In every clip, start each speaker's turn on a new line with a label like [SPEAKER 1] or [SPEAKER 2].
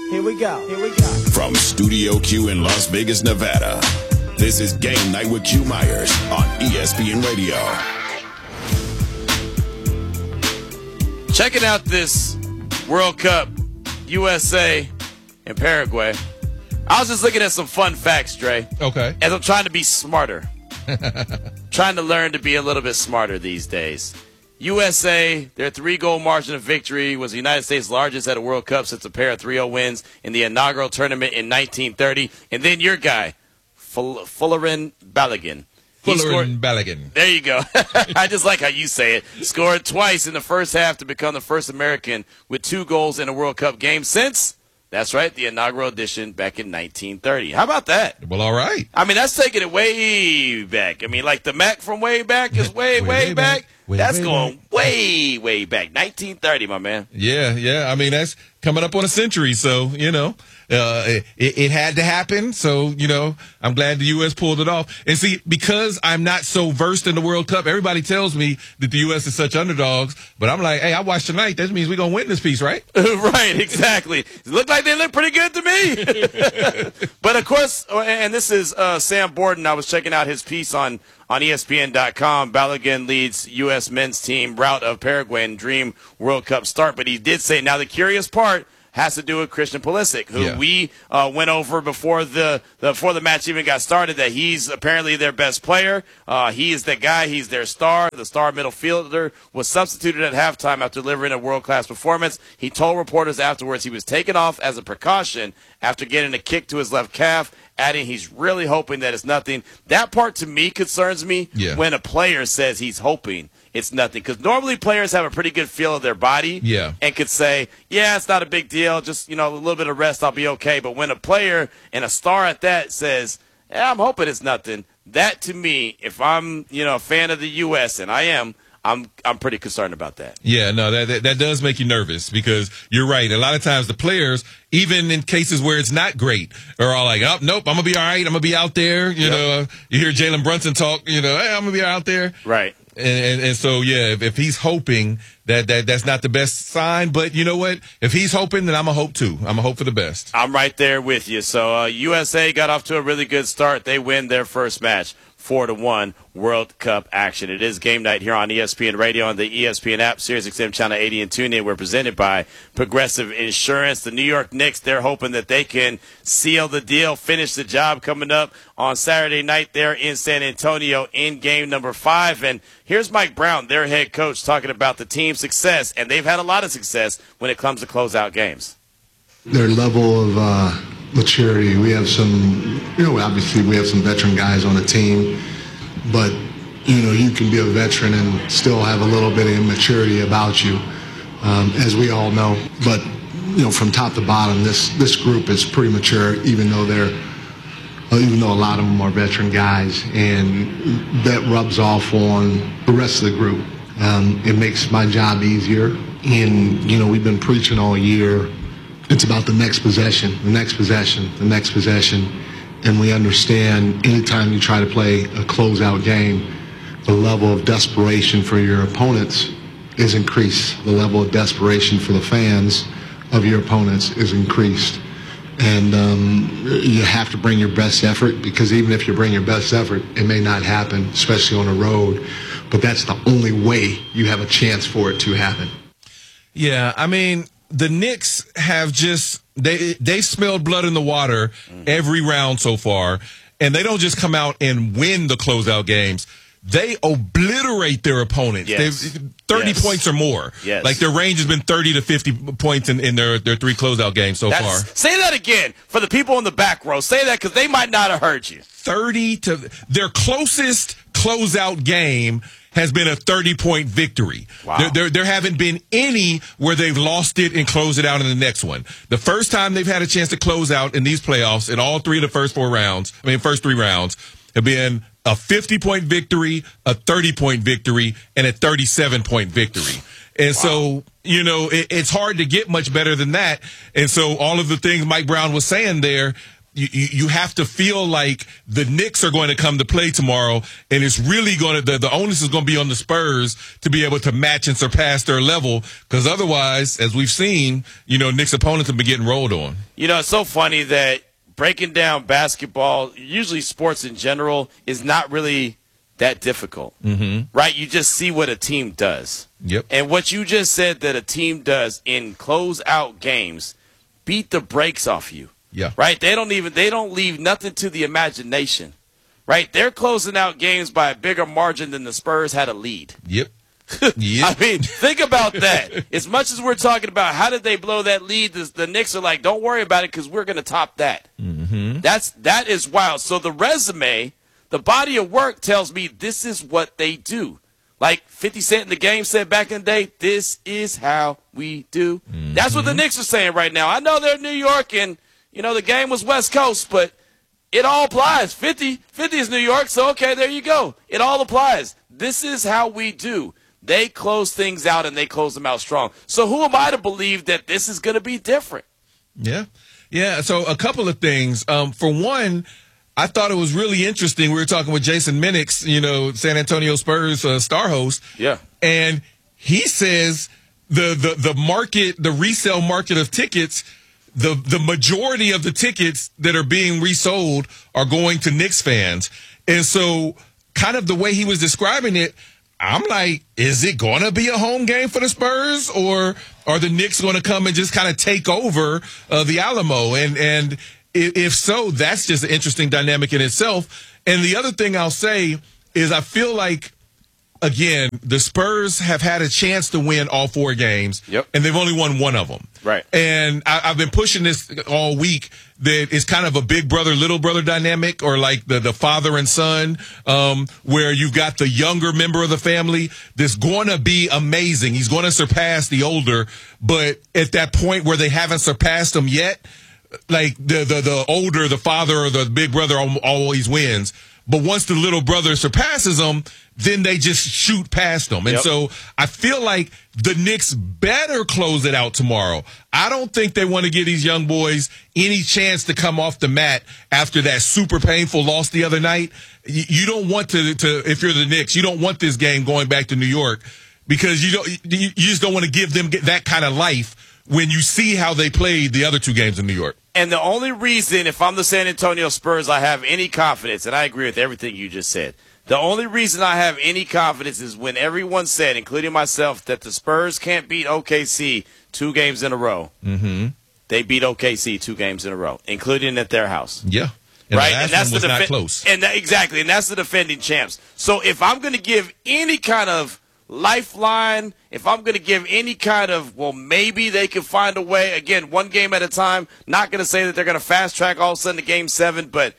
[SPEAKER 1] Here we go.
[SPEAKER 2] From Studio Q in Las Vegas, Nevada, this is Game Night with Q Myers on ESPN Radio.
[SPEAKER 3] Checking out this World Cup, USA and Paraguay. I was just looking at some fun facts, Dre.
[SPEAKER 4] Okay.
[SPEAKER 3] As I'm trying to be smarter. Trying to learn to be a little bit smarter these days. USA, their 3-goal margin of victory was the United States' largest at a World Cup since a pair of 3-0 wins in the inaugural tournament in 1930. And then your guy, Folarin Balogun.
[SPEAKER 4] Balogun.
[SPEAKER 3] There you go. I just like how you say it. Scored twice in the first half to become the first American with 2 goals in a World Cup game since, that's right, the inaugural edition back in 1930. How about that?
[SPEAKER 4] Well, all right.
[SPEAKER 3] I mean, that's taking it way back. I mean, like the Mac from way back is way back. That's going way back. 1930, my man.
[SPEAKER 4] Yeah. I mean, that's coming up on a century, so, it had to happen. So, I'm glad the U.S. pulled it off. And see, because I'm not so versed in the World Cup, everybody tells me that the U.S. is such underdogs. But I'm like, hey, I watched tonight. That means we're going to win this piece, right?
[SPEAKER 3] Right, exactly. It looked like they looked pretty good to me. But, of course, and this is Sam Borden. I was checking out his piece on ESPN.com. Balogun leads U.S. men's team route of Paraguay and dream World Cup start. But he did say, now the curious part has to do with Christian Pulisic, who we went over before the match even got started, that he's apparently their best player. He is the guy. He's their star. The star middle fielder was substituted at halftime after delivering a world-class performance. He told reporters afterwards he was taken off as a precaution after getting a kick to his left calf, adding he's really hoping that it's nothing. That part to me concerns me when a player says he's hoping it's nothing. Because normally players have a pretty good feel of their body and could say, yeah, it's not a big deal. Just, a little bit of rest, I'll be okay. But when a player and a star at that says, yeah, I'm hoping it's nothing, that to me, if I'm, a fan of the U.S., and I am, I'm pretty concerned about that.
[SPEAKER 4] Yeah, no, that does make you nervous because you're right. A lot of times the players, even in cases where it's not great, are all like, oh, nope, I'm going to be all right. I'm going to be out there. You hear Jalen Brunson talk, hey, I'm going to be out there.
[SPEAKER 3] Right.
[SPEAKER 4] And so, if he's hoping that's not the best sign. But you know what? If he's hoping, then I'm going to hope too. I'm going to hope for the best.
[SPEAKER 3] I'm right there with you. So USA got off to a really good start. They win their first match. 4-1 World Cup action. It is game night here on ESPN Radio on the ESPN app, SiriusXM Channel 80 and TuneIn. We're presented by Progressive Insurance. The New York Knicks, they're hoping that they can seal the deal, finish the job coming up on Saturday night there in San Antonio in game number 5. And here's Mike Brown, their head coach, talking about the team's success, and they've had a lot of success when it comes to closeout games.
[SPEAKER 5] Their level of maturity. We have some, obviously we have some veteran guys on the team, but, you can be a veteran and still have a little bit of immaturity about you, as we all know. But, from top to bottom, this group is pretty mature, even though a lot of them are veteran guys, and that rubs off on the rest of the group. It makes my job easier, and, we've been preaching all year. It's about the next possession, the next possession, the next possession. And we understand anytime you try to play a closeout game, the level of desperation for your opponents is increased. The level of desperation for the fans of your opponents is increased. And you have to bring your best effort, because even if you bring your best effort, it may not happen, especially on the road. But that's the only way you have a chance for it to happen.
[SPEAKER 4] Yeah, I mean, the Knicks have just they smelled blood in the water every round so far, and they don't just come out and win the closeout games. They obliterate their opponents.
[SPEAKER 3] Yes.
[SPEAKER 4] They've 30 points or more.
[SPEAKER 3] Yes.
[SPEAKER 4] Like their range has been 30 to 50 points in their 3 closeout games so far.
[SPEAKER 3] Say that again for the people in the back row. Say that because they might not have heard you.
[SPEAKER 4] 30 to their closest closeout game has been a 30-point victory.
[SPEAKER 3] Wow.
[SPEAKER 4] There haven't been any where they've lost it and closed it out in the next one. The first time they've had a chance to close out in these playoffs in all 3 of the first 3 rounds, have been a 50-point victory, a 30-point victory, and a 37-point victory. And so, it's hard to get much better than that. And so all of the things Mike Brown was saying there, you have to feel like the Knicks are going to come to play tomorrow, and it's really going to the onus is going to be on the Spurs to be able to match and surpass their level, because otherwise, as we've seen, Knicks opponents have been getting rolled on.
[SPEAKER 3] It's so funny that breaking down basketball, usually sports in general, is not really that difficult, right? You just see what a team does.
[SPEAKER 4] Yep.
[SPEAKER 3] And what you just said that a team does in close-out games, beat the brakes off you.
[SPEAKER 4] Yeah.
[SPEAKER 3] Right? They don't leave nothing to the imagination. Right? They're closing out games by a bigger margin than the Spurs had a lead.
[SPEAKER 4] Yep.
[SPEAKER 3] I mean, think about that. As much as we're talking about how did they blow that lead, the Knicks are like, don't worry about it because we're going to top that. That is wild. So the resume, the body of work tells me this is what they do. Like 50 Cent in the Game said back in the day, this is how we do. That's what the Knicks are saying right now. I know they're New York and, the game was West Coast, but it all applies. 50 is New York, so okay, there you go. It all applies. This is how we do. They close things out, and they close them out strong. So who am I to believe that this is going to be different?
[SPEAKER 4] Yeah. Yeah, so a couple of things. For one, I thought it was really interesting. We were talking with Jason Minix, San Antonio Spurs star host.
[SPEAKER 3] Yeah.
[SPEAKER 4] And he says the market, the resale market of tickets, the majority of the tickets that are being resold are going to Knicks fans. And so kind of the way he was describing it, I'm like, is it going to be a home game for the Spurs, or are the Knicks going to come and just kind of take over the Alamo? And if so, that's just an interesting dynamic in itself. And the other thing I'll say is I feel like, again, the Spurs have had a chance to win all 4 games, and they've only won one of them.
[SPEAKER 3] Right.
[SPEAKER 4] And I've been pushing this all week that it's kind of a big brother, little brother dynamic, or like the father and son, where you've got the younger member of the family that's going to be amazing. He's going to surpass the older, but at that point where they haven't surpassed him yet, like the older, the father or the big brother always wins. But once the little brother surpasses them, then they just shoot past them. And so I feel like the Knicks better close it out tomorrow. I don't think they want to give these young boys any chance to come off the mat after that super painful loss the other night. You don't want to if you're the Knicks, you don't want this game going back to New York, because you just don't want to give them that kind of life when you see how they played the other 2 games in New York.
[SPEAKER 3] And the only reason, if I'm the San Antonio Spurs, I have any confidence, and I agree with everything you just said, the only reason I have any confidence is when everyone said, including myself, that the Spurs can't beat OKC 2 games in a row. They beat OKC 2 games in a row, including at their house.
[SPEAKER 4] Yeah. And
[SPEAKER 3] right?
[SPEAKER 4] The last
[SPEAKER 3] and that's
[SPEAKER 4] one was
[SPEAKER 3] not
[SPEAKER 4] close.
[SPEAKER 3] Exactly, and that's the defending champs. So if I'm going to give any kind of lifeline, if I'm going to give any kind of, well, maybe they can find a way, again, 1 game at a time, not going to say that they're going to fast track all of a sudden to game 7, but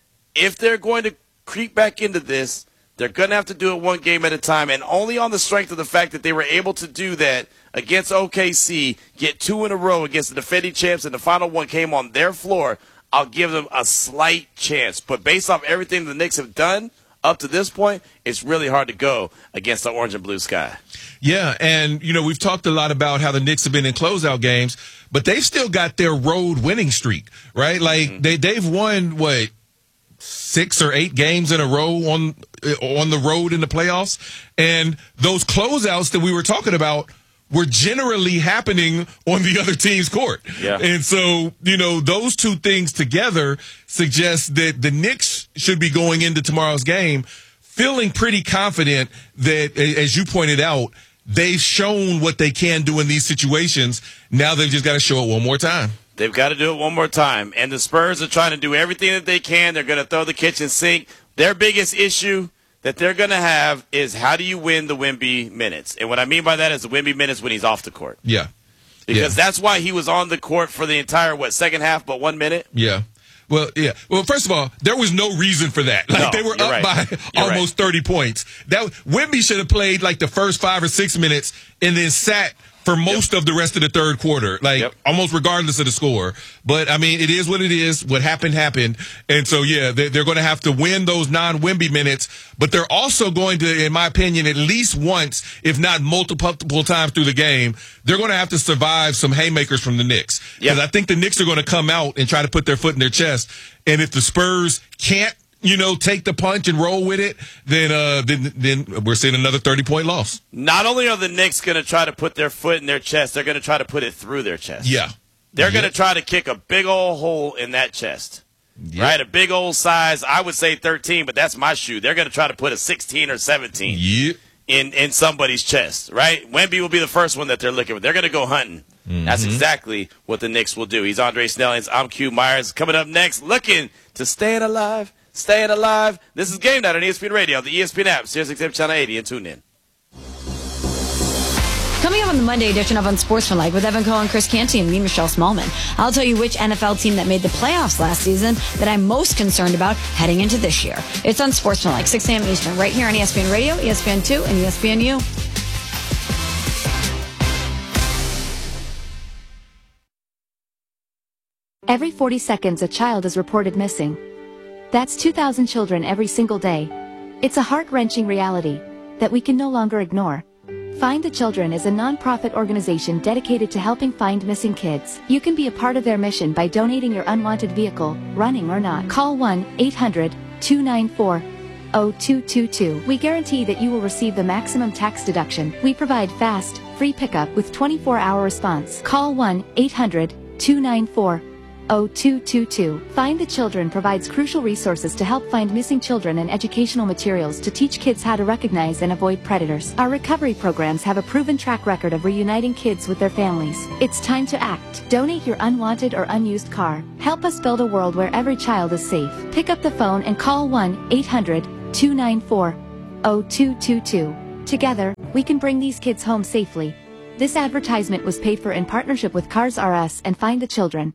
[SPEAKER 3] if they're going to creep back into this, they're going to have to do it 1 game at a time, and only on the strength of the fact that they were able to do that against OKC, get 2 in a row against the defending champs, and the final one came on their floor, I'll give them a slight chance. But based off everything the Knicks have done up to this point, it's really hard to go against the orange and blue sky.
[SPEAKER 4] Yeah, and, we've talked a lot about how the Knicks have been in closeout games, but they've still got their road winning streak, right? Like, they've won, 6 or 8 games in a row on the road in the playoffs, and those closeouts that we were talking about were generally happening on the other team's court.
[SPEAKER 3] Yeah.
[SPEAKER 4] And so, those 2 things together suggest that the Knicks should be going into tomorrow's game feeling pretty confident that, as you pointed out, they've shown what they can do in these situations. Now they've just got to show it one more time.
[SPEAKER 3] They've got to do it one more time. And the Spurs are trying to do everything that they can. They're going to throw the kitchen sink. Their biggest issue that they're going to have is how do you win the Wemby minutes? And what I mean by that is the Wemby minutes when he's off the court.
[SPEAKER 4] Yeah.
[SPEAKER 3] Because that's why he was on the court for the entire, second half, but 1 minute?
[SPEAKER 4] Yeah. Well, yeah. Well, first of all, there was no reason for that. Like, they were up by almost 30 points. Wemby should have played like the first 5 or 6 minutes and then sat for most of the rest of the third quarter, almost regardless of the score. But, I mean, it is what it is. What happened. And so, yeah, they're going to have to win those non-Wemby minutes. But they're also going to, in my opinion, at least once, if not multiple times through the game, they're going to have to survive some haymakers from the Knicks. Because I think the Knicks are going to come out and try to put their foot in their chest. And if the Spurs can't, take the punch and roll with it, then we're seeing another 30-point loss. Not
[SPEAKER 3] only are the Knicks going to try to put their foot in their chest, they're going to try to put it through their chest.
[SPEAKER 4] Yeah.
[SPEAKER 3] They're going to try to kick a big old hole in that chest. Yep. Right? A big old size, I would say 13, but that's my shoe. They're going to try to put a 16 or 17 in somebody's chest, right? Wemby will be the first one that they're looking for. They're going to go hunting. Mm-hmm. That's exactly what the Knicks will do. He's Andre Snellings. I'm Q Myers. Coming up next, looking to staying alive. This is Game Night on ESPN Radio, the ESPN app, SiriusXM Channel 80, and tune in.
[SPEAKER 1] Coming up on the Monday edition of Unsportsmanlike with Evan Cohen, Chris Canty, and me, Michelle Smallman, I'll tell you which NFL team that made the playoffs last season that I'm most concerned about heading into this year. It's Unsportsmanlike, 6 a.m. Eastern, right here on ESPN Radio, ESPN2, and ESPNU.
[SPEAKER 6] Every 40 seconds, a child is reported missing. That's 2,000 children every single day. It's a heart-wrenching reality that we can no longer ignore. Find the Children is a non-profit organization dedicated to helping find missing kids. You can be a part of their mission by donating your unwanted vehicle, running or not. Call 1-800-294-0222. We guarantee that you will receive the maximum tax deduction. We provide fast, free pickup with 24-hour response. Call 1-800-294-0222. Find the Children provides crucial resources to help find missing children and educational materials to teach kids how to recognize and avoid predators. Our recovery programs have a proven track record of reuniting kids with their families. It's time to act. Donate your unwanted or unused car. Help us build a world where every child is safe. Pick up the phone and call 1-800-294-0222. Together, we can bring these kids home safely. This advertisement was paid for in partnership with Cars R Us and Find the Children.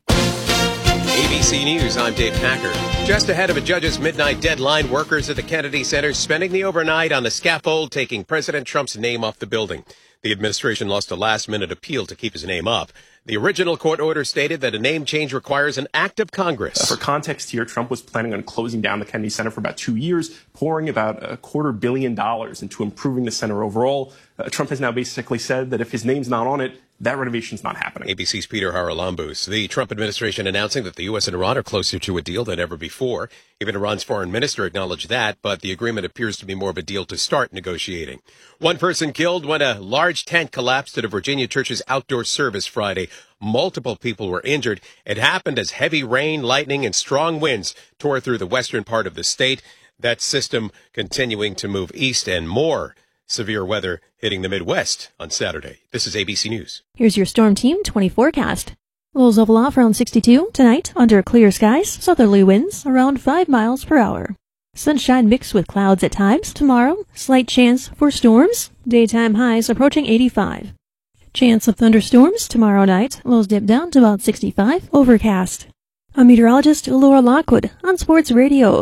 [SPEAKER 7] ABC News, I'm Dave Packer. Just ahead of a judge's midnight deadline, workers at the Kennedy Center spending the overnight on the scaffold, taking President Trump's name off the building. The administration lost a last-minute appeal to keep his name up. The original court order stated that a name change requires an act of Congress.
[SPEAKER 8] For context here, Trump was planning on closing down the Kennedy Center for about 2 years, pouring about $250 million into improving the center overall. Trump has now basically said that if his name's not on it, that renovation's not happening.
[SPEAKER 7] ABC's Peter Haralambous. The Trump administration announcing that the U.S. and Iran are closer to a deal than ever before. Even Iran's foreign minister acknowledged that, but the agreement appears to be more of a deal to start negotiating. One person killed when a large tent collapsed at a Virginia church's outdoor service Friday. Multiple people were injured. It happened as heavy rain, lightning, and strong winds tore through the western part of the state. That system continuing to move east and more severe weather hitting the Midwest on Saturday. This is ABC News.
[SPEAKER 9] Here's your Storm Team 20 forecast. Lows level off around 62 tonight under clear skies. Southerly winds around 5 miles per hour. Sunshine mixed with clouds at times. Tomorrow, slight chance for storms. Daytime highs approaching 85. Chance of thunderstorms tomorrow night. Lows dip down to about 65. Overcast. I'm meteorologist Laura Lockwood on Sports Radio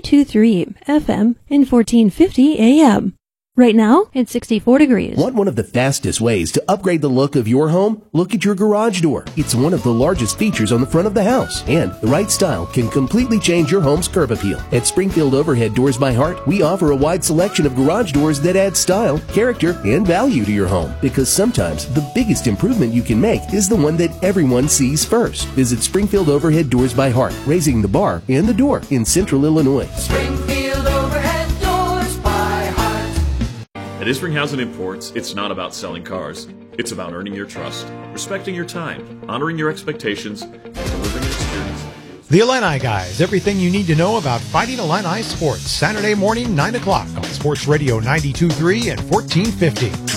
[SPEAKER 9] 92.3 FM and 1450 AM. Right now, it's 64 degrees.
[SPEAKER 10] Want one of the fastest ways to upgrade the look of your home? Look at your garage door. It's one of the largest features on the front of the house, and the right style can completely change your home's curb appeal. At Springfield Overhead Doors by Heart, we offer a wide selection of garage doors that add style, character, and value to your home. Because sometimes the biggest improvement you can make is the one that everyone sees first. Visit Springfield Overhead Doors by Heart, raising the bar and the door in Central Illinois.
[SPEAKER 11] Springfield Overhead Doors by Heart.
[SPEAKER 12] At Isringhausen Imports, it's not about selling cars. It's about earning your trust, respecting your time, honoring your expectations, and delivering an experience.
[SPEAKER 13] The Illini Guys, everything you need to know about Fighting Illini sports. Saturday morning, 9 o'clock on Sports Radio 92.3 and 1450.